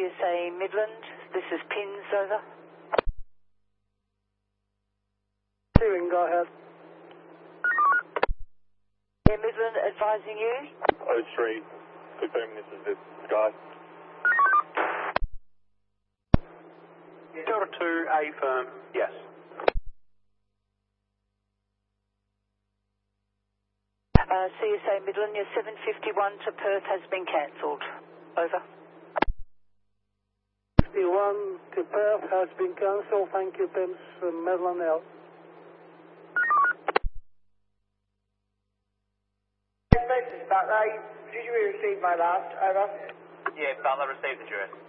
CSA Midland, this is Pins, over. Steering, go ahead. Yeah, Midland advising you. 03, confirming this is the Sky. Delta 2, A firm, yes. CSA Midland, your 751 to Perth has been cancelled. Over. 51 to Perth has been cancelled. Thank you, Pims. Midland out. Butler, did you receive my last? Over. Yeah, Butler received the address.